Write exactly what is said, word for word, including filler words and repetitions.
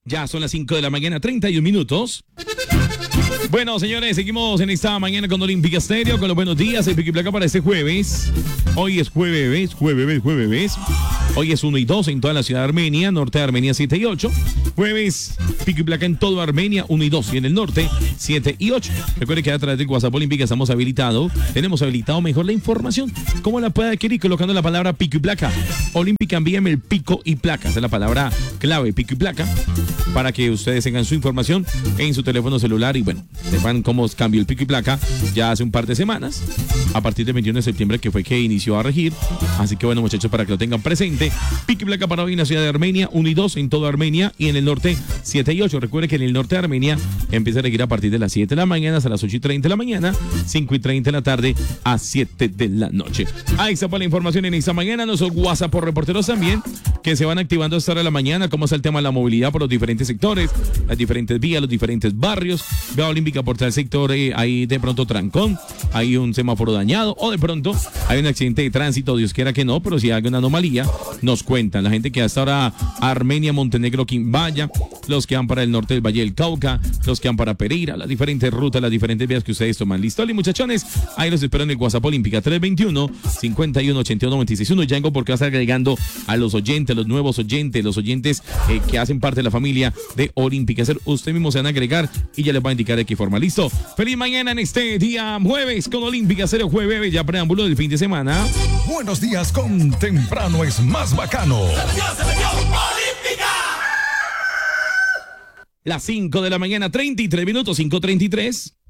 Ya son las cinco de la mañana, treinta y un minutos. Bueno, señores, seguimos en esta mañana con Olímpica Estéreo, con los buenos días, el pico y placa para este jueves. Hoy es jueves, jueves, jueves. Hoy es uno y dos en toda la ciudad de Armenia, norte de Armenia siete y ocho. Jueves, pico y placa en toda Armenia uno y dos y en el norte siete y ocho. Recuerde que a través del WhatsApp Olímpica estamos habilitados. Tenemos habilitado mejor la información. ¿Cómo la puede adquirir? Colocando la palabra pico y placa. Olímpica, envíeme el pico y placa. Esa es la palabra clave, pico y placa, para que ustedes tengan su información en su teléfono celular y bueno, sepan cómo cambió el pico y placa ya hace un par de semanas, a partir del veintiuno de septiembre, que fue que inició a regir. Así que bueno, muchachos, para que lo tengan presente, pico y placa para hoy en la ciudad de Armenia, uno y dos en toda Armenia y en el norte siete y ocho. Recuerde que en el norte de Armenia empieza a regir a partir de las siete de la mañana hasta las ocho y treinta de la mañana, cinco y treinta de la tarde a siete de la noche. Ahí está para la información en esta mañana. Nuestros WhatsApp por reporteros también, que se van activando a esta hora de la mañana. Cómo está el tema de la movilidad por los diferentes sectores, las diferentes vías, los diferentes barrios. Vea Olímpica por tal sector, eh, hay de pronto trancón, hay un semáforo dañado o de pronto hay un accidente de tránsito, Dios quiera que no, pero si hay alguna anomalía, nos cuentan. La gente que hasta ahora Armenia, Montenegro, Quimbaya, los que van para el norte del Valle del Cauca, los que van para Pereira, las diferentes rutas, las diferentes vías que ustedes toman. Listo, y muchachones, ahí los espero en el WhatsApp Olímpica tres veintiuno, cincuenta y uno, ochenta y uno, noventa y seis uno. Ya vengo porque vas a estar agregando a los oyentes, los nuevos oyentes, los oyentes eh, que hacen parte de la familia de Olímpica. Usted mismo se van a agregar y ya les va a indicar de qué forma. Listo. Feliz mañana en este día jueves con Olímpica Cero Jueves, ya preámbulo del fin de semana. Buenos días con temprano es más bacano. Las cinco de la mañana, treinta y tres minutos, cinco treinta y tres.